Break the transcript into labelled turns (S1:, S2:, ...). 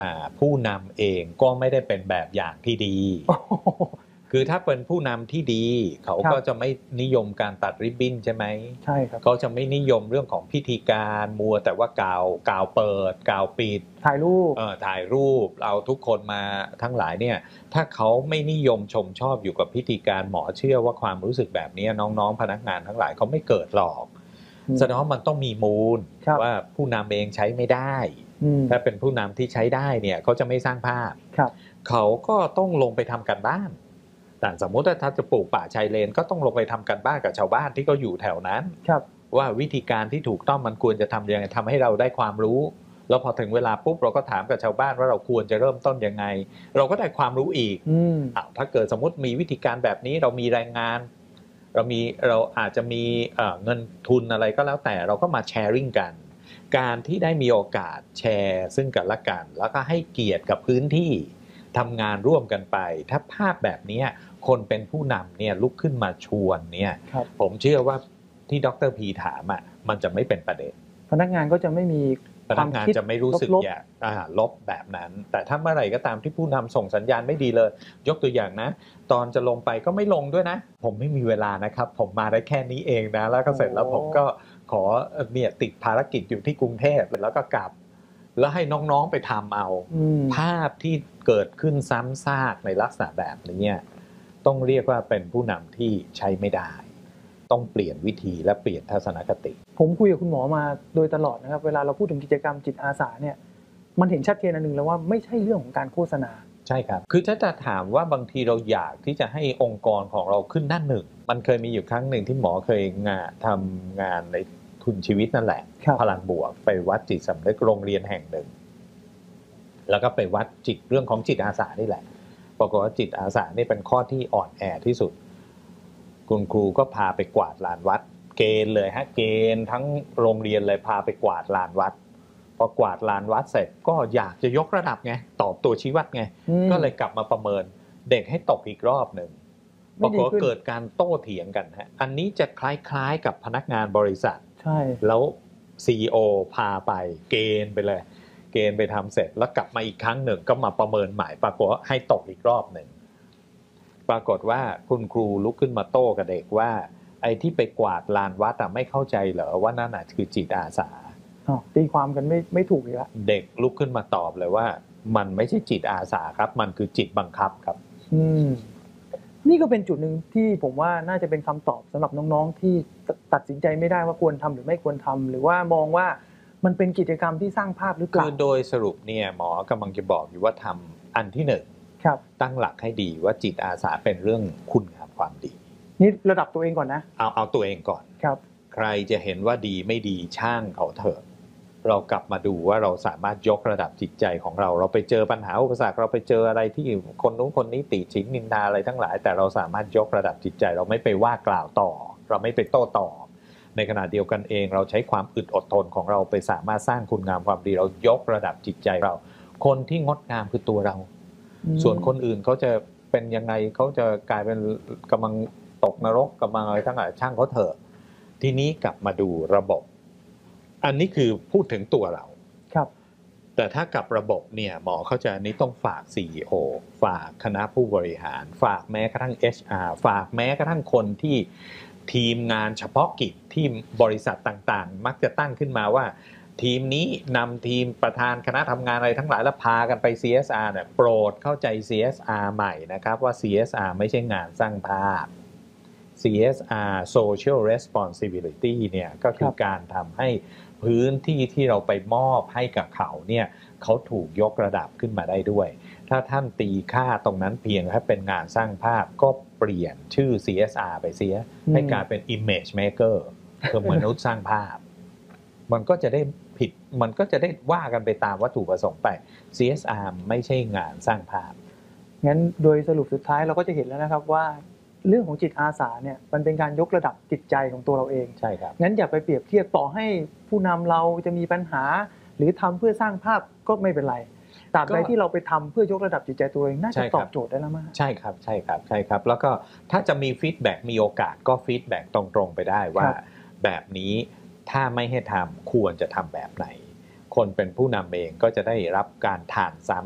S1: ผู้นำเองก็ไม่ได้เป็นแบบอย่างที่ดี คือถ้าเป็นผู้นำที่ดีเขาก็จะไม่นิยมการตัดริบบิ้นใช่ไหม
S2: ใช่ครับ
S1: เขาจะไม่นิยมเรื่องของพิธีการมัวแต่ว่ากาวเปิดกาวปิด
S2: ถ่ายรูป
S1: ถ่ายรูปเอาทุกคนมาทั้งหลายเนี่ยถ้าเขาไม่นิยมชมชอบอยู่กับพิธีการหมอเชื่อว่าความรู้สึกแบบนี้น้องๆพนักงานทั้งหลายเขาไม่เกิดหรอกแสดงว่ามันต้องมีมูลว่าผู้นำเองใช้ไม่ได้ถ้าเป็นผู้นำที่ใช้ได้เนี่ยเขาจะไม่สร้างภาพเขาก็ต้องลงไปทำกันบ้านแต่สมมติว่าถ้าจะปลูกป่าชายเลนก็ต้องลงไปทำกันบ้านกับชาวบ้านที่เขาอยู่แถวนั้นว่าวิธีการที่ถูกต้องมันควรจะทำยังไงทำให้เราได้ความรู้แล้วพอถึงเวลาปุ๊บเราก็ถามกับชาวบ้านว่าเราควรจะเริ่มต้นยังไงเราก็ได้ความรู้อีกถ้าเกิดสมมติมีวิธีการแบบนี้เรามีแรงงานเราอาจจะมีเงินทุนอะไรก็แล้วแต่เราก็มาแชร์ริ่งกันการที่ได้มีโอกาสแชร์ซึ่งกันและกันแล้วก็ให้เกียรติกับพื้นที่ทำงานร่วมกันไปถ้าภาพแบบนี้คนเป็นผู้นำเนี่ยลุกขึ้นมาชวนเนี่ยผมเชื่อว่าที่ดร.พีถามมันจะไม่เป็นประเด็น
S2: พนักงานก็จะไม่มี
S1: พนักงานจะไม่รู้สึกอยากลบแบบนั้นแต่ถ้าเมื่อไหร่ก็ตามที่ผู้นำส่งสัญญาณไม่ดีเลยยกตัวอย่างนะตอนจะลงไปก็ไม่ลงด้วยนะผมไม่มีเวลานะครับผมมาได้แค่นี้เองนะแล้วก็เสร็จแล้วผมก็ขอเนี่ยติดภารกิจอยู่ที่กรุงเทพแล้วก็กลับแล้วให้น้องๆไปทำเอาภาพที่เกิดขึ้นซ้ำซากในลักษณะแบบนี้ต้องเรียกว่าเป็นผู้นำที่ใช้ไม่ได้ต้องเปลี่ยนวิธีและเปลี่ยนทัศนคติ
S2: ผมคุยกับคุณหมอมาโดยตลอดนะครับเวลาเราพูดถึงกิจกรรมจิตอาสาเนี่ยมันเห็นชัดเจนอันนึงแล้วว่าไม่ใช่เรื่องของการโฆษณา
S1: ใช่ครับคือถ้าจะถามว่าบางทีเราอยากที่จะให้องค์กรของเราขึ้นหน้าหนึ่งมันเคยมีอยู่ครั้งหนึ่งที่หมอเคยทำงานในทุนชีวิตนั่นแหละพลังบวกไปวัดจิตสำนึกโรงเรียนแห่งหนึ่งแล้วก็ไปวัดจิตเรื่องของจิตอาสานี่แหละปรากฏว่าจิตอาสานี่เป็นข้อที่อ่อนแอที่สุดคุณครูก็พาไปกวาดลานวัดเกณฑ์เลยเกณฑ์ทั้งโรงเรียนเลยพาไปกวาดลานวัดพอกวาดลานวัดเสร็จก็อยากจะยกระดับไงตอบตัวชี้วัดไงก็เลยกลับมาประเมินเด็กให้ตกอีกรอบหนึ่งปรากฏว่าเกิดการโต้เถียงกันอันนี้จะคล้ายๆกับพนักงานบริษัท
S2: ใช่
S1: แล้ว CEO พาไปเกณฑ์ไปเลยเกณฑ์ไปทำเสร็จแล้วกลับมาอีกครั้งหนึ่งก็มาประเมินใหม่ปรากฏว่าให้ตกอีกรอบหนึ่งปรากฏว่าคุณครูลุกขึ้นมาโต้กับเด็กว่าไอ้ที่ไปกวาดลานวัดไม่เข้าใจเหรอว่านั่นคือจิตอาสา
S2: ตีความกันไม่ถูกเลยละ
S1: เด็กลุกขึ้นมาตอบเลยว่ามันไม่ใช่จิตอาสาครับมันคือจิตบังคับครับ
S2: นี่ก็เป็นจุดหนึ่งที่ผมว่าน่าจะเป็นคำตอบสำหรับน้องๆที่ตัดสินใจไม่ได้ว่าควรทำหรือไม่ควรทำหรือว่ามองว่ามันเป็นกิจกรรมที่สร้างภาพหรือเปล่า
S1: คือโดยสรุปเนี่ยหมอกำลังจะบอกอยู่ว่าทำอันที่หนึ่งตั้งหลักให้ดีว่าจิตอาสาเป็นเรื่องคุณงามความดี
S2: นี่ระดับตัวเองก่อนนะ
S1: เอาตัวเองก่อน
S2: ครับ
S1: ใครจะเห็นว่าดีไม่ดีช่างเขาเถอะเรากลับมาดูว่าเราสามารถยกระดับจิตใจของเราไปเจอปัญหาอุปสรรคเราไปเจออะไรที่คนนู้นคนนี้ติฉินนินทาอะไรทั้งหลายแต่เราสามารถยกระดับจิตใจเราไม่ไปว่ากล่าวต่อเราไม่ไปโต้ตอบในขณะเดียวกันเองเราใช้ความอึดอดทนของเราไปสามารถสร้างคุณงามความดีเรายกระดับจิตใจเราคนที่งดงามคือตัวเราส่วนคนอื่นเขาจะเป็นยังไงเขาจะกลายเป็นกำลังตกนรกกำลังอะไรทั้งหลายช่างเขาเถอะทีนี้กลับมาดูระบบอันนี้คือพูดถึงตัวเรา
S2: ครับ
S1: แต่ถ้ากับระบบเนี่ยหมอเขาจะนี้ต้องฝาก CEO ฝากคณะผู้บริหารฝากแม้กระทั่ง HR ฝากแม้กระทั่งคนที่ทีมงานเฉพาะกิจที่บริษัทต่างๆมักจะตั้งขึ้นมาว่าทีมนี้นำทีมประธานคณะทำงานอะไรทั้งหลายแล้วพากันไป CSR เนี่ยโปรดเข้าใจ CSR ใหม่นะครับว่า CSR ไม่ใช่งานสร้างภาพ CSR Social Responsibility เนี่ยก็คือการทำให้พื้นที่ที่เราไปมอบให้กับเขาเนี่ยเขาถูกยกระดับขึ้นมาได้ด้วยถ้าท่านตีค่าตรงนั้นเพียงแค่เป็นงานสร้างภาพก็เปลี่ยนชื่อ CSR ไปเสียให้กลายเป็น Image Maker คือมนุษย์สร้างภาพมันก็จะได้ผิดมันก็จะได้ว่ากันไปตามวัตถุประสงค์ไป CSR ไม่ใช่งานสร้างภาพ
S2: งั้นโดยสรุปสุดท้ายเราก็จะเห็นแล้วนะครับว่าเรื่องของจิตอาสาเนี่ยมันเป็นการยกระดับจิตใจของตัวเราเอง
S1: ใช่ครับ
S2: งั้นอย่าไปเปรียบเทียบต่อให้ผู้นำเราจะมีปัญหาหรือทำเพื่อสร้างภาพก็ไม่เป็นไรตราบใดที่เราไปทำเพื่อยกระดับจิตใจตัวเองน่าจะตอบโจทย์ได้แล้วมั้ย
S1: ใช่ครับใช่ครับใช่ครับแล้วก็ถ้าจะมีฟีดแบ็กมีโอกาสก็ฟีดแบ็กตรงๆไปได้ว่าแบบนี้ถ้าไม่ให้ทำควรจะทำแบบไหนคนเป็นผู้นำเองก็จะได้รับการทานซ้ำ